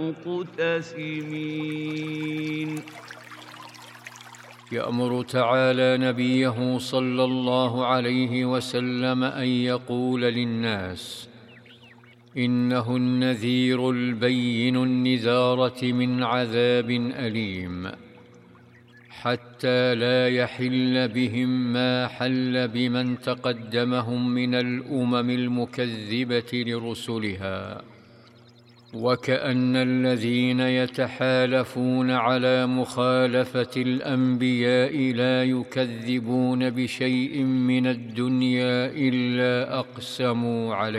مقتسمين. يأمر تعالى نبيه صلى الله عليه وسلم أن يقول للناس: إنه النذير البين النذارة من عذاب أليم، حتى لا يحل بهم ما حل بمن تقدمهم من الأمم المكذبة لرسلها. وكأن الذين يتحالفون على مخالفة الأنبياء لا يكذبون بشيء من الدنيا إلا أقسموا عليه.